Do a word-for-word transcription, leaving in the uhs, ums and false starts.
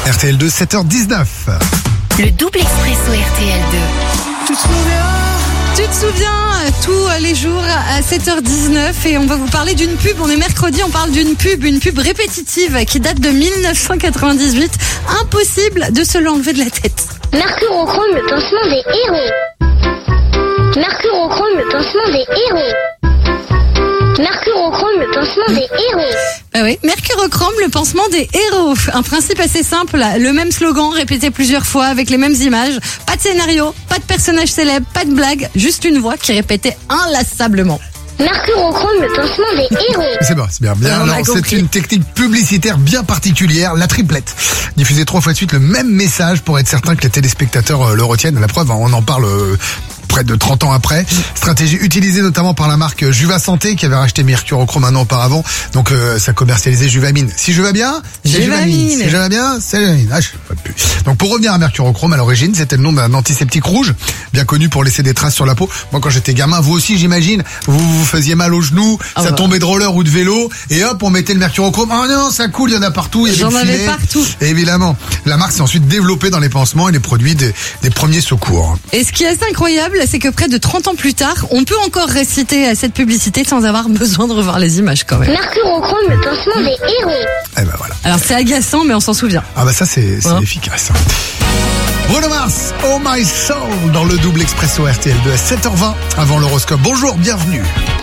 R T L deux, sept heures dix-neuf. Le double expresso R T L deux. Tu te souviens, tu te souviens tous les jours à sept heures dix-neuf et on va vous parler d'une pub. On est mercredi, on parle d'une pub, une pub répétitive qui date de dix-neuf cent quatre-vingt-dix-huit. Impossible de se l'enlever de la tête. Mercurochrome, le pansement des héros. Mercurochrome, le pansement des héros. Mercurochrome, le pansement des héros. Ah oui, Mercurochrome, le pansement des héros. Un principe assez simple, le même slogan répété plusieurs fois avec les mêmes images. Pas de scénario, pas de personnage célèbre, pas de blague, juste une voix qui répétait inlassablement. Mercurochrome, le pansement des héros. C'est bon, c'est bien. bien. On a Alors, c'est compris. une technique publicitaire bien particulière, la triplette. Diffuser trois fois de suite le même message pour être certain que les téléspectateurs euh, le retiennent. La preuve, on en parle euh, près de trente ans après. Stratégie utilisée notamment par la marque Juva Santé qui avait racheté Mercurochrome un an auparavant. Donc euh, ça commercialisait Juvamine. Si je vais bien, c'est Juvamine. Si je vais bien, c'est Juvamine. Ah, je sais pas plus. Donc pour revenir à Mercurochrome, à l'origine, c'était le nom d'un antiseptique rouge, bien connu pour laisser des traces sur la peau. Moi quand j'étais gamin, vous aussi j'imagine, vous vous faisiez mal aux genoux, Ah ça bah. tombait de roller ou de vélo, et hop, on mettait le Mercurochrome. Oh non, ça coule, il y en a partout, il y avait J'en le avais filet. partout. Et évidemment, la marque s'est ensuite développée dans les pansements et les produits des, des premiers secours. Et ce qui est assez incroyable, c'est que près de trente ans plus tard, on peut encore réciter cette publicité sans avoir besoin de revoir les images quand même. Mercurochrome, le pansement des héros. Et ben voilà. Alors c'est agaçant, mais on s'en souvient. Ah bah ça c'est c'est Hein efficace. Bruno Mars, Oh My Soul dans le double expresso R T L deux à sept heures vingt avant l'horoscope. Bonjour, bienvenue.